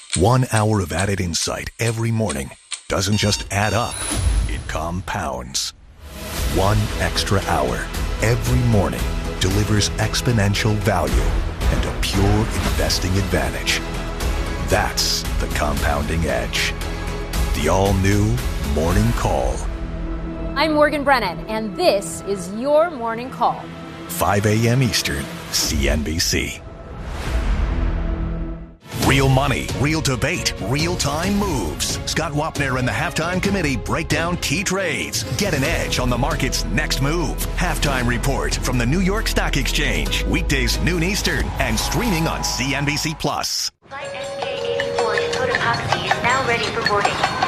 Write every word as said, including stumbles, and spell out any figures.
One hour of added insight every morning doesn't just add up, it compounds. One extra hour every morning delivers exponential value and a pure investing advantage. That's the compounding edge. The all-new Morning Call. I'm Morgan Brennan, and this is your Morning Call. five a.m. Eastern, C N B C. Real money, real debate, real-time moves. Scott Wapner and the Halftime Committee break down key trades. Get an edge on the market's next move. Halftime Report from the New York Stock Exchange. Weekdays noon Eastern and streaming on C N B C Plus. Flight S K eighty-four Dakota Taxi is now ready for boarding.